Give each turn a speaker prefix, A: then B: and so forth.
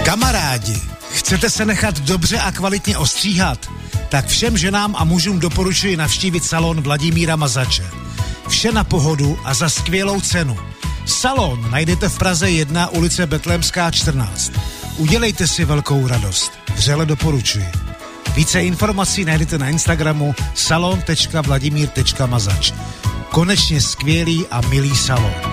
A: Kamarádi, chcete se nechat dobře a kvalitně ostříhat? Tak všem ženám a mužům doporučuji navštívit salon Vladimíra Mazače. Vše na pohodu a za skvělou cenu. Salon najdete v Praze 1, ulice Betlémská 14. Udělejte si velkou radost. Vřele doporučuji. Více informací najdete na Instagramu salon.vladimír.mazač. Konečně skvělý a milý salon.